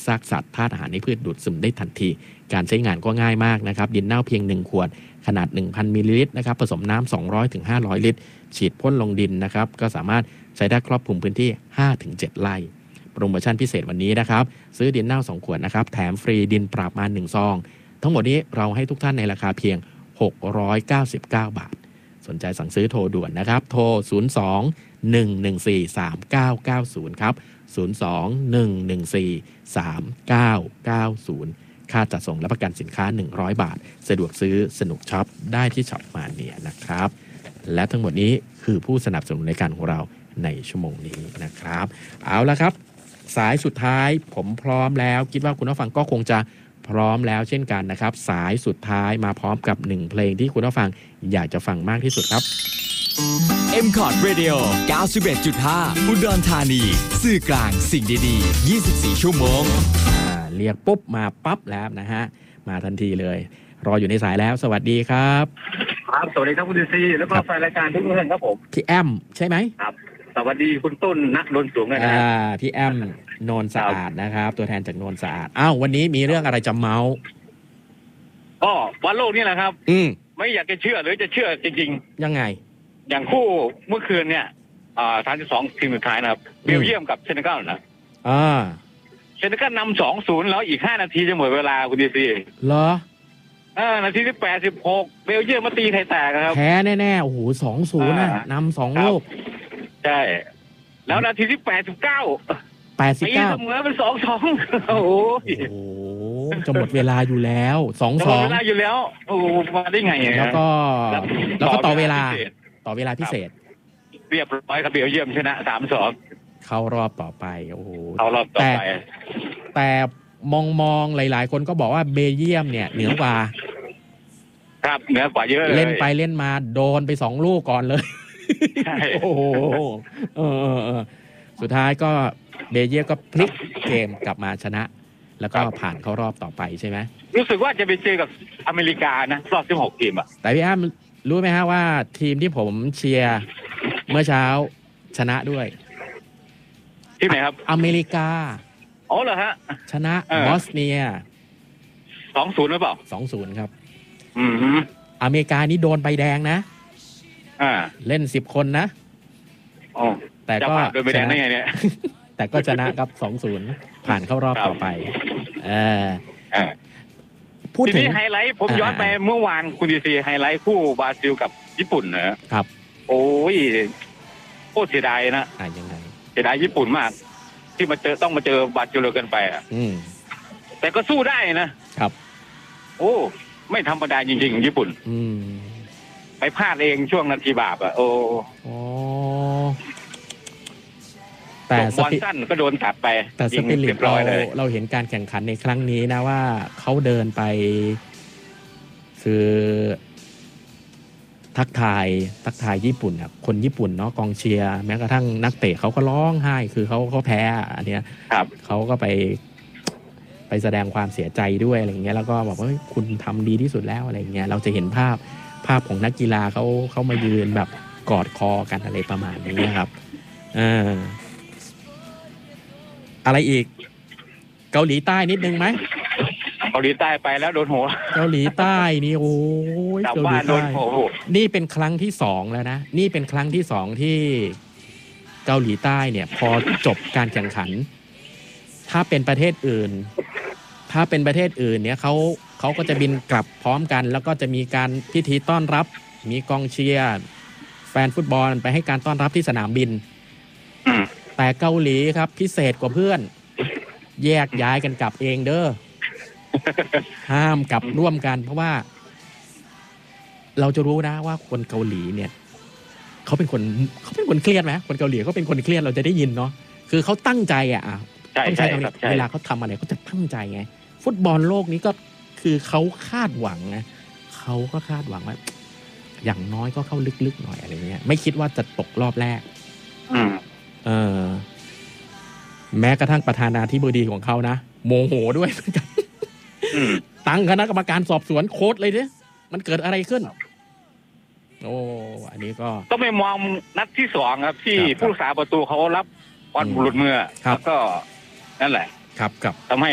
ซากสัตว์ธาตุอาหารในพืชดูดซึมได้ทันทีการใช้งานก็ง่ายมากนะครับดินเน่าเพียง1ขวดขนาด 1,000 มิลลิลิตรนะครับผสมน้ำ200 ถึง 500 ลิตรฉีดพ่นลงดินนะครับก็สามารถใช้ได้ครอบคลุมพื้นที่ 5-7 ไร่โปรโมชั่นพิเศษวันนี้นะครับซื้อดินเน่า2ขวดนะครับแถมฟรีดินปราบมาร1ซองทั้งหมดนี้เราให้ทุกท่านในราคาเพียง699 บาทสนใจสั่งซื้อโทรด่วนนะครับโทร 02-114-3990 ครับ 02-114-3990 ค่าจัดส่งและประกันสินค้า100 บาทสะดวกซื้อสนุกช็อปได้ที่ช็อปมาเนียนะครับและทั้งหมดนี้คือผู้สนับสนุนในการของเราในชั่วโมงนี้นะครับเอาละครับสายสุดท้ายผมพร้อมแล้วคิดว่าคุณผู้ฟังก็คงจะพร้อมแล้วเช่นกันนะครับสายสุดท้ายมาพร้อมกับ1เพลงที่คุณผู้ฟังอยากจะฟังมากที่สุดครับ M-Cod Radio 91.5 อุดรธานีสื่อกลางสิ่งดีๆ24 ชั่วโมงเรียกปุ๊บมาปั๊บแล้วนะฮะมาทันทีเลยรออยู่ในสายแล้วสวัสดีครับครับสวัสดีครับคุณดีซีแล้วก็แฟนรายการทุกท่านครับผมพี่แอมใช่ไหมครับสวัสดีคุณต้นณนนท์สูงนะครับพี่แอมโนนสะอาดนะครับตัวแทนจากโนนสะอาดวันนี้มีเรื่องอะไรจะเมาส์ก็วันโลกนี่แหละครับไม่อยากจะเชื่อหรือจะเชื่อจริงๆยังไงอย่างคู่เมื่อคืนเนี่ย32ทีมสุดท้ายนะครับเบลเยียมกับเซเนกัลนะเซเนกัลนำ 2-0 แล้วอีก5นาทีจะหมดเวลาคุณดีซีเหรอนาทีที่86เบลเยียมมาตีไข่แตกครับแพ้แน่ๆโอ้โห 2-0 นะนำ2ลูกใช่แล้วนาทีที่89ตีเสมอเป็น 2-2 โอ้โหจะหมดเวลาอยู่แล้ว 2-2 หมดเวลาอยู่แล้วโอ้มาได้ไงแล้วก็ต่อเวลาพิเศษเรียบร้อยครับเบลเยียมชนะ 3-2 เข้ารอบต่อไปโอ้โหเข้ารอบต่อไปแต่มองหลายๆคนก็บอกว่าเบลเยียมเนี่ยเหนือกว่าครับเหนือกว่าเยอะเลยเล่นไปเล่นมาโดนไป2ลูกก่อนเลยใช่โอ้โหสุดท้ายก็เบลเยียมก็พลิกเกมกลับมาชนะแล้วก็ผ่านเข้ารอบต่อไปใช่ไหมรู้สึกว่าจะไปเจอกับอเมริกานะรอบ16ทีมอะแต่พี่อ้ำรู้ไหมฮะว่าทีมที่ผมเชียร์เมื่อเช้าชนะด้วยที่ไหนครับอเมริกาอ๋อเหรอฮะชนะบอสเนีย 2-0 หรือเปล่า 2-0 ครับอเมริกานี่โดนใบแดงนะเล่น10 คนนะแต่ก็โดนใบแดงได้ไงเนี่ยแต่ก็ชนะครับ 2-0 ผ่านเข้ารอบต่อไปพูดถึงไฮไลท์ผมย้อนไปเมื่อวานคุณดีซีไฮไลท์คู่บราซิลกับญี่ปุ่นนะครับโอ้ยโคตรเสียดายนะยังไงเสียดายญี่ปุ่นมากที่ต้องมาเจอบราซิลเลยกันไปแต่ก็สู้ได้นะครับโอ้ไม่ธรรมดาจริงๆญี่ปุ่นไปพลาดเองช่วงนาทีบาปโอ้แต่บอลสั้นก็โดนตัดไปแต่สปิริตเราเห็นการแข่งขันในครั้งนี้นะว่าเขาเดินไปคือทักทายญี่ปุ่นอ่ะคนญี่ปุ่นเนาะกองเชียร์แม้กระทั่งนักเตะเขาก็ร้องไห้คือเขาแพ้อันเนี้ยเขาก็ไปแสดงความเสียใจด้วยอะไรเงี้ยแล้วก็บอกว่าคุณทำดีที่สุดแล้วอะไรเงี้ยเราจะเห็นภาพของนักกีฬาเขามายืนแบบกอดคอกันอะไรประมาณนี้ครับอะไรอีกเกาหลีใต้นิดนึงไหมเกาหลีใต้ไปแล้วโดนหัวเกาหลีใต้นี่โอ้ยเกาหลีใต้นี่เป็นครั้งที่2แล้วนะนี่เป็นครั้งที่2ที่เกาหลีใต้เนี่ยพอจบการแข่งขันถ้าเป็นประเทศอื่นเนี่ยเขาก็จะบินกลับพร้อมกันแล้วก็จะมีการพิธีต้อนรับมีกองเชียร์แฟนฟุตบอลไปให้การต้อนรับที่สนามบินแต่เกาหลีครับพิเศษกว่าเพื่อนแยกย้ายกันกลับเองเด้อห้ามกลับร่วมกันเพราะว่าเราจะรู้นะว่าคนเกาหลีเนี่ยเขาเป็นคนเครียดไหมคนเกาหลีเขาเป็นคนเครียดเราจะได้ยินเนาะคือเขาตั้งใจต้องใช้คำนี้เวลาเขาทำอะไรเขาจะตั้งใจไงฟุตบอลโลกนี้ก็คือเขาคาดหวังนะเขาก็คาดหวังว่าอย่างน้อยก็เข้าลึกๆหน่อยอะไรเงี้ยไม่คิดว่าจะตกรอบแรกแม้กระทั่งประธานาธิบดีของเขานะโมโหด้วยเหมือนกันตั้งคณะกรรมการสอบสวนโค้ชเลยเนี่ยมันเกิดอะไรขึ้นโอ้อันนี้ก็ไม่มองนัดที่2ครับที่ผู้รักษาประตูเขารับบอลหลุดมือแล้วก็นั่นแหละครับทำให้